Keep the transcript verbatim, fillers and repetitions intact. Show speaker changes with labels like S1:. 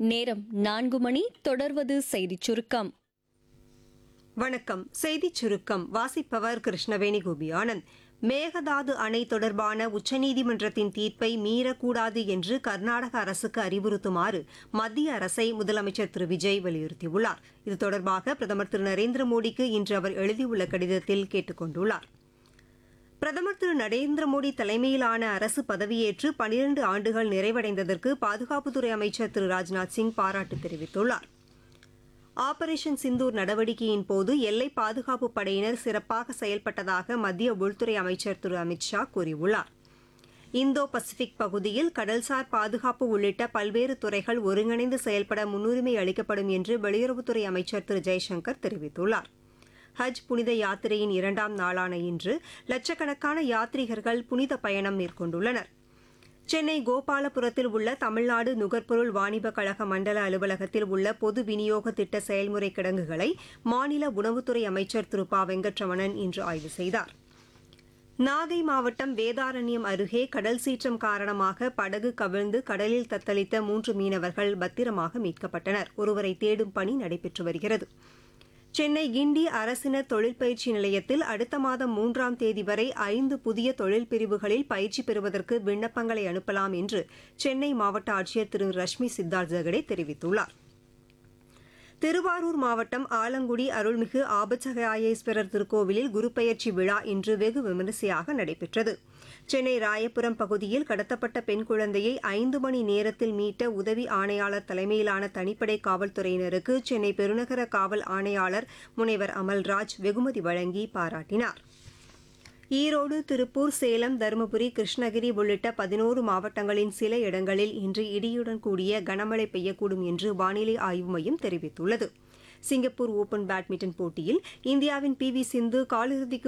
S1: நேரம் நான்கு மணி. தொடர்வது செய்திச் சுருக்கம்.
S2: வணக்கம். செய்திச் சுருக்கம் வாசிப்பவர் கிருஷ்ணவேணி கோபியானந்த். மேகதாது அணை தொடர்பான உச்சநீதிமன்றத்தின் தீர்ப்பை மீறக்கூடாது என்று கர்நாடக அரசுக்கு அறிவுறுத்துமாறு மத்திய அரசை முதலமைச்சர் திரு விஜய் வலியுறுத்தியுள்ளார். இது தொடர்பாக பிரதமர் திரு நரேந்திர மோடிக்கு இன்று அவர் எழுதியுள்ள கடிதத்தில் கேட்டுக் கொண்டுள்ளார். பிரதமர் திரு நரேந்திர மோடி தலைமையிலான அரசு பதவியேற்று பனிரண்டு ஆண்டுகள் நிறைவடைந்ததற்கு பாதுகாப்புத்துறை அமைச்சர் திரு ராஜ்நாத் சிங் பாராட்டு தெரிவித்துள்ளார். ஆபரேஷன் சிந்தூர் நடவடிக்கையின் போது எல்லை பாதுகாப்பு படையினர் சிறப்பாக செயல்பட்டதாக மத்திய உள்துறை அமைச்சர் திரு அமித் ஷா கூறியுள்ளார். இந்தோ பசிபிக் பகுதியில் கடல்சார் பாதுகாப்பு உள்ளிட்ட பல்வேறு துறைகள் ஒருங்கிணைந்து செயல்பட முன்னுரிமை அளிக்கப்படும் என்று வெளியுறவுத்துறை அமைச்சர் திரு ஜெய்சங்கர் தெரிவித்துள்ளார். ஹஜ் புனித யாத்திரையின் இரண்டாம் நாளான இன்று லட்சக்கணக்கான யாத்ரீகர்கள் புனித பயணம் மேற்கொண்டுள்ளனர். சென்னை கோபாலபுரத்தில் உள்ள தமிழ்நாடு நுகர்பொருள் வாணிப கழக மண்டல அலுவலகத்தில் உள்ள பொது விநியோக திட்ட செயல்முறை கிடங்குகளை மாநில உணவுத்துறை அமைச்சர் திரு ப வெங்கட்ரமணன் இன்று ஆய்வு செய்தார். நாகை மாவட்டம் வேதாரண்யம் அருகே கடல் சீற்றம் காரணமாக படகு கவிழ்ந்து கடலில் தத்தளித்த மூன்று மீனவர்கள் பத்திரமாக மீட்கப்பட்டனர். ஒருவரை தேடும் பணி நடைபெற்று வருகிறது. சென்னை கிண்டி அரசினர் தொழில் பயிற்சி நிலையத்தில் அடுத்த மாதம் மூன்றாம் தேதி வரை ஐந்து புதிய தொழில் பிரிவுகளில் பயிற்சி பெறுவதற்கு விண்ணப்பங்களை அனுப்பலாம் என்று சென்னை மாவட்ட ஆட்சியர் திரு ரஷ்மி சித்தார்த் ஜெகடே தெரிவித்துள்ளார். திருவாரூர் மாவட்டம் ஆலங்குடி அருள்மிகு ஆபச்சகாயேஸ்வரர் திருக்கோவிலில் குருபெயர்ச்சி விழா இன்று வெகு விமரிசையாக நடைபெற்றது. சென்னை ராயபுரம் பகுதியில் கடத்தப்பட்ட பெண் குழந்தையை ஐந்து மணி நேரத்தில் மீட்ட உதவி ஆணையாளர் தலைமையிலான தனிப்படை காவல்துறையினருக்கு சென்னை பெருநகர காவல் ஆணையாளர் முனைவர் அமல்ராஜ் வெகுமதி வழங்கி பாராட்டினார். ஈரோடு, திருப்பூர், சேலம், தருமபுரி, கிருஷ்ணகிரி உள்ளிட்ட பதினோரு மாவட்டங்களின் சில இடங்களில் இன்று இடியுடன் கூடிய கனமழை பெய்யக்கூடும் என்று வானிலை ஆய்வு மையம் தெரிவித்துள்ளது. சிங்கப்பூர் ஓபன் பேட்மிண்டன் போட்டியில் இந்தியாவின் பி வி சிந்து காலிறுதிக்கு